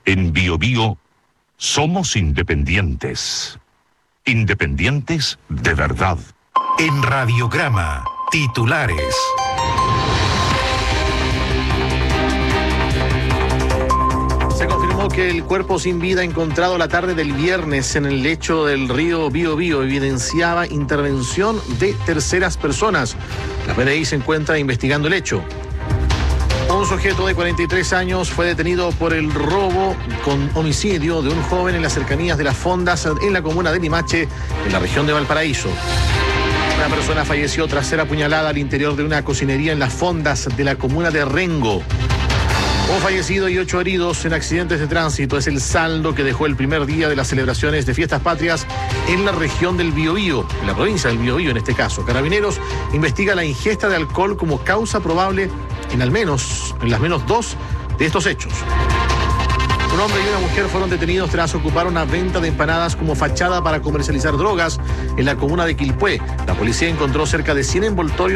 En Bio Bio somos independientes. Independientes de verdad. En Radiograma, titulares. Se confirmó que el cuerpo sin vida encontrado la tarde del viernes en el lecho del río Biobío evidenciaba intervención de terceras personas. La PDI se encuentra investigando el hecho. Un sujeto de 43 años fue detenido por el robo con homicidio de un joven en las cercanías de Las Fondas, en la comuna de Limache, en la región de Valparaíso. Una persona falleció tras ser apuñalada al interior de una cocinería en Las Fondas de la comuna de Rengo. Un fallecido y 8 heridos en accidentes de tránsito es el saldo que dejó el primer día de las celebraciones de fiestas patrias en la región del Biobío, en la provincia del Biobío en este caso. Carabineros investiga la ingesta de alcohol como causa probable en las menos 2 de estos hechos. Un hombre y una mujer fueron detenidos tras ocupar una venta de empanadas como fachada para comercializar drogas en la comuna de Quilpué. La policía encontró cerca de 100 envoltorios